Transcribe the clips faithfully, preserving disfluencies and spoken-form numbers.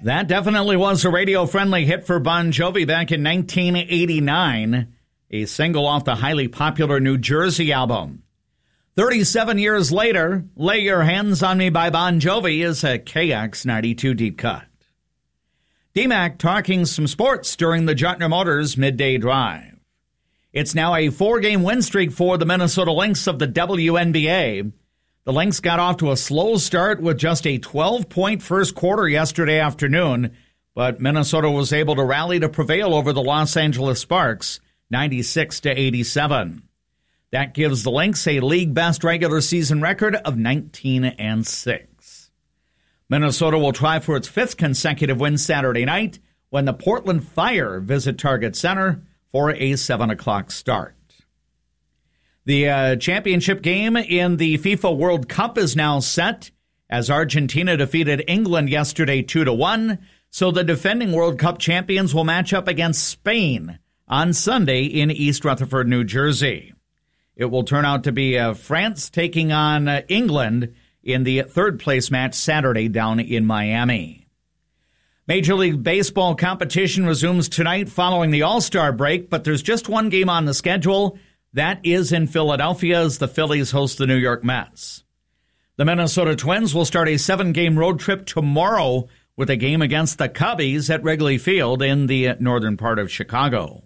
That definitely was a radio-friendly hit for Bon Jovi back in nineteen eighty-nine, a single off the highly popular New Jersey album. thirty-seven years later, Lay Your Hands on Me by Bon Jovi is a K X ninety-two deep cut. D-Mac talking some sports during the Juttner Motors Midday Drive. It's now a four-game win streak for the Minnesota Lynx of the W N B A. The Lynx got off to a slow start with just a twelve-point first quarter yesterday afternoon, but Minnesota was able to rally to prevail over the Los Angeles Sparks, ninety-six to eighty-seven. That gives the Lynx a league-best regular season record of nineteen and six. Minnesota will try for its fifth consecutive win Saturday night when the Portland Fire visit Target Center for a seven o'clock start. The uh, championship game in the FIFA World Cup is now set as Argentina defeated England yesterday two to one, so the defending World Cup champions will match up against Spain on Sunday in East Rutherford, New Jersey. It will turn out to be uh, France taking on uh, England in the third-place match Saturday down in Miami. Major League Baseball competition resumes tonight following the All-Star break, but there's just one game on the schedule. That is in Philadelphia as the Phillies host the New York Mets. The Minnesota Twins will start a seven-game road trip tomorrow with a game against the Cubbies at Wrigley Field in the northern part of Chicago.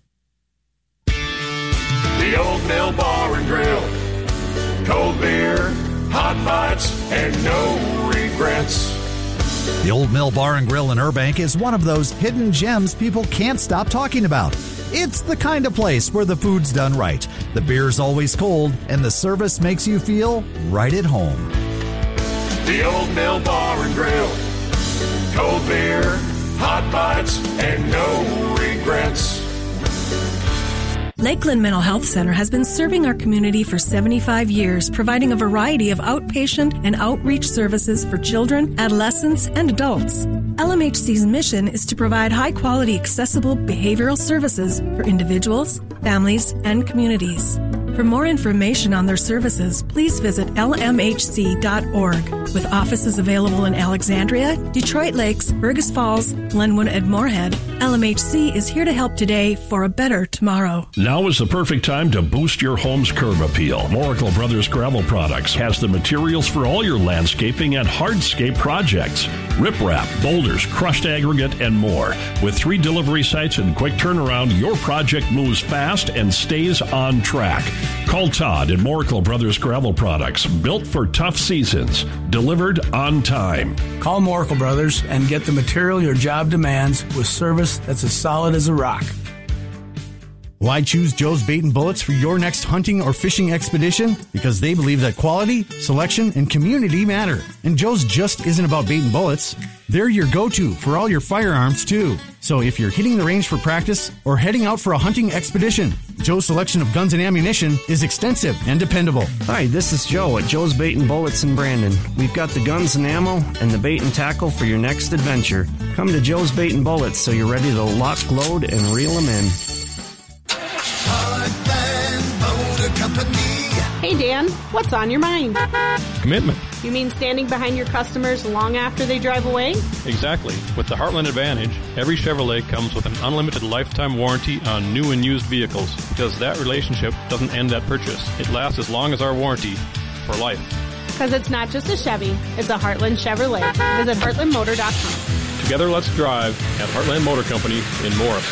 The Old Mill Bar and Grill. Cold beer, hot bites, and no regrets. The Old Mill Bar and Grill in Burbank is one of those hidden gems people can't stop talking about. It's the kind of place where the food's done right, the beer's always cold, and the service makes you feel right at home. The Old Mill Bar and Grill. Cold beer, hot bites, and no regrets. Lakeland Mental Health Center has been serving our community for seventy-five years, providing a variety of outpatient and outreach services for children, adolescents, and adults. L M H C's mission is to provide high-quality, accessible behavioral services for individuals, families, and communities. For more information on their services, please visit L M H C dot org. With offices available in Alexandria, Detroit Lakes, Fergus Falls, Glenwood, and Moorhead, L M H C is here to help today for a better tomorrow. Now is the perfect time to boost your home's curb appeal. Moracle Brothers Gravel Products has the materials for all your landscaping and hardscape projects. Riprap, boulders, crushed aggregate, and more. With three delivery sites and quick turnaround, your project moves fast and stays on track. Call Todd at Moracle Brothers Gravel Products, built for tough seasons, delivered on time. Call Moracle Brothers and get the material your job demands with service that's as solid as a rock. Why choose Joe's Bait and Bullets for your next hunting or fishing expedition? Because they believe that quality, selection, and community matter. And Joe's just isn't about bait and bullets. They're your go-to for all your firearms, too. So if you're hitting the range for practice or heading out for a hunting expedition, Joe's selection of guns and ammunition is extensive and dependable. Hi, this is Joe at Joe's Bait and Bullets in Brandon. We've got the guns and ammo and the bait and tackle for your next adventure. Come to Joe's Bait and Bullets so you're ready to lock, load, and reel them in. Hey, Dan, what's on your mind? Commitment. You mean standing behind your customers long after they drive away? Exactly. With the Heartland Advantage, every Chevrolet comes with an unlimited lifetime warranty on new and used vehicles because that relationship doesn't end at purchase. It lasts as long as our warranty, for life. Because it's not just a Chevy, it's a Heartland Chevrolet. Visit heartland motor dot com. Together, let's drive at Heartland Motor Company in Morris.